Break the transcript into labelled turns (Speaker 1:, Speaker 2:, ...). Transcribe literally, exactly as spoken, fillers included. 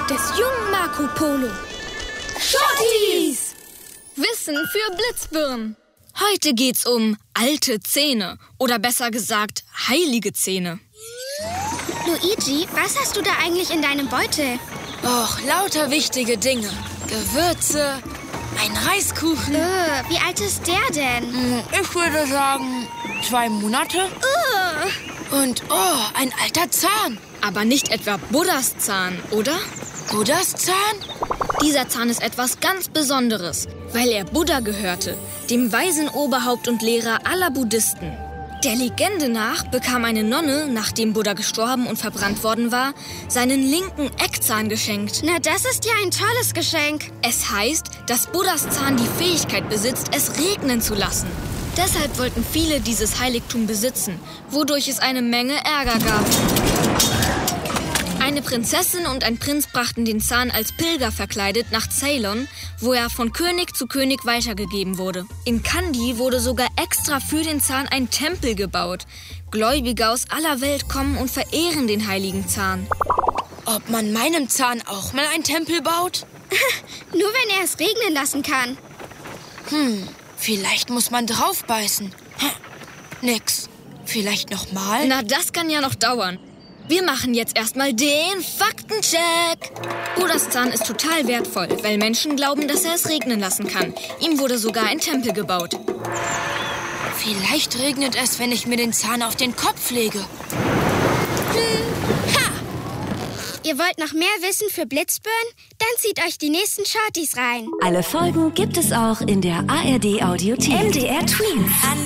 Speaker 1: des jungen Marco Polo. Schottis!
Speaker 2: Wissen für Blitzbirnen. Heute geht's um alte Zähne oder besser gesagt heilige Zähne.
Speaker 1: Luigi, was hast du da eigentlich in deinem Beutel?
Speaker 3: Och, lauter wichtige Dinge. Gewürze, ein Reiskuchen.
Speaker 1: Äh, wie alt ist der denn?
Speaker 3: Ich würde sagen, zwei Monate.
Speaker 1: Äh.
Speaker 3: Und, oh, ein alter Zahn.
Speaker 2: Aber nicht etwa Buddhas Zahn, oder?
Speaker 3: Buddhas Zahn?
Speaker 2: Dieser Zahn ist etwas ganz Besonderes, weil er Buddha gehörte, dem weisen Oberhaupt und Lehrer aller Buddhisten. Der Legende nach bekam eine Nonne, nachdem Buddha gestorben und verbrannt worden war, seinen linken Eckzahn geschenkt.
Speaker 1: Na, das ist ja ein tolles Geschenk.
Speaker 2: Es heißt, dass Buddhas Zahn die Fähigkeit besitzt, es regnen zu lassen. Deshalb wollten viele dieses Heiligtum besitzen, wodurch es eine Menge Ärger gab. Eine Prinzessin und ein Prinz brachten den Zahn als Pilger verkleidet nach Ceylon, wo er von König zu König weitergegeben wurde. In Kandy wurde sogar extra für den Zahn ein Tempel gebaut. Gläubige aus aller Welt kommen und verehren den heiligen Zahn.
Speaker 3: Ob man meinem Zahn auch mal einen Tempel baut?
Speaker 1: Nur wenn er es regnen lassen kann.
Speaker 3: Hm, vielleicht muss man draufbeißen. Nix. Vielleicht noch mal?
Speaker 2: Na, das kann ja noch dauern. Wir machen jetzt erstmal den Faktencheck. Buddhas Zahn ist total wertvoll, weil Menschen glauben, dass er es regnen lassen kann. Ihm wurde sogar ein Tempel gebaut.
Speaker 3: Vielleicht regnet es, wenn ich mir den Zahn auf den Kopf lege. Hm. Ha!
Speaker 1: Ihr wollt noch mehr Wissen für Blitzbirnen? Dann zieht euch die nächsten Shorties rein.
Speaker 4: Alle Folgen gibt es auch in der A R D Audiothek.
Speaker 5: M D R Twins.